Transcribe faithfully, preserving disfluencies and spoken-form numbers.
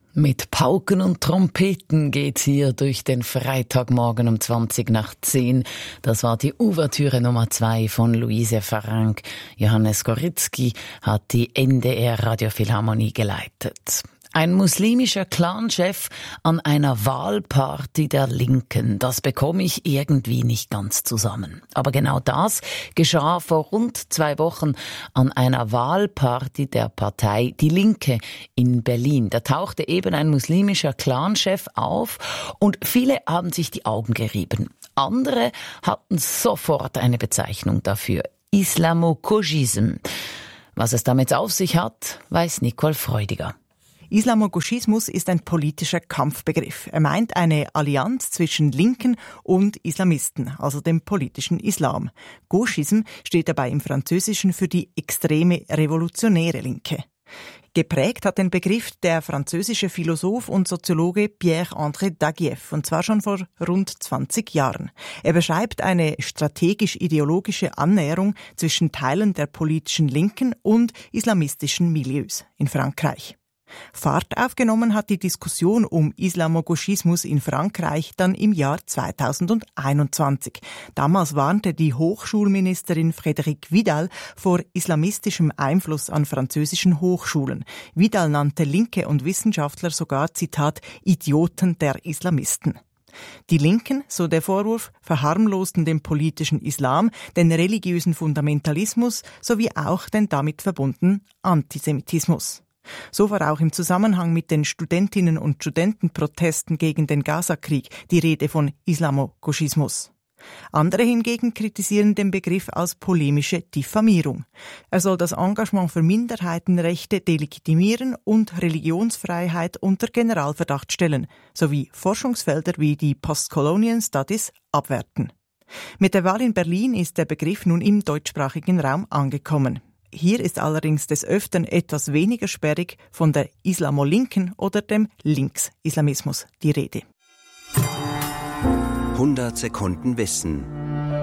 Mit Pauken und Trompeten geht's hier durch den Freitagmorgen um zwanzig nach zehn. Das war die Ouvertüre Nummer zwei von Luise Farranc. Johannes Goritzky hat die N D R Radiophilharmonie geleitet. Ein muslimischer Clanchef an einer Wahlparty der Linken. Das bekomme ich irgendwie nicht ganz zusammen. Aber genau das geschah vor rund zwei Wochen an einer Wahlparty der Partei Die Linke in Berlin. Da tauchte eben ein muslimischer Clanchef auf und viele haben sich die Augen gerieben. Andere hatten sofort eine Bezeichnung dafür. Islamo-Gauchisme. Was es damit auf sich hat, weiß Nicole Freudiger. Islamogauchismus ist ein politischer Kampfbegriff. Er meint eine Allianz zwischen Linken und Islamisten, also dem politischen Islam. Gauchisme steht dabei im Französischen für die extreme revolutionäre Linke. Geprägt hat den Begriff der französische Philosoph und Soziologe Pierre-André Daguieff, und zwar schon vor rund zwanzig Jahren. Er beschreibt eine strategisch-ideologische Annäherung zwischen Teilen der politischen Linken und islamistischen Milieus in Frankreich. Fahrt aufgenommen hat die Diskussion um Islamogauchismus in Frankreich dann im Jahr zweitausendeinundzwanzig. Damals warnte die Hochschulministerin Frédérique Vidal vor islamistischem Einfluss an französischen Hochschulen. Vidal nannte Linke und Wissenschaftler sogar, Zitat, Idioten der Islamisten. Die Linken, so der Vorwurf, verharmlosten den politischen Islam, den religiösen Fundamentalismus sowie auch den damit verbundenen Antisemitismus. So war auch im Zusammenhang mit den Studentinnen- und Studentenprotesten gegen den Gaza-Krieg die Rede von Islamogauchismus. Andere hingegen kritisieren den Begriff als polemische Diffamierung. Er soll das Engagement für Minderheitenrechte delegitimieren und Religionsfreiheit unter Generalverdacht stellen, sowie Forschungsfelder wie die Postcolonial Studies abwerten. Mit der Wahl in Berlin ist der Begriff nun im deutschsprachigen Raum angekommen. Hier ist allerdings des Öfteren etwas weniger sperrig von der Islamo-Linken oder dem Linksislamismus die Rede. hundert Sekunden Wissen.